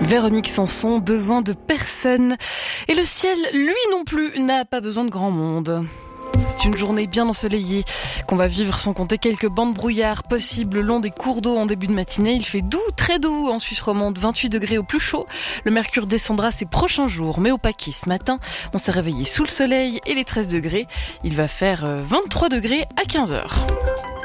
Véronique Sanson, besoin de personne. Et le ciel, lui non plus, n'a pas besoin de grand monde. C'est une journée bien ensoleillée qu'on va vivre sans compter quelques bancs de brouillard possibles le long des cours d'eau en début de matinée. Il fait doux, très doux en Suisse romande, 28 degrés au plus chaud. Le mercure descendra ces prochains jours, mais au paquet ce matin, on s'est réveillé sous le soleil et les 13 degrés. Il va faire 23 degrés à 15h.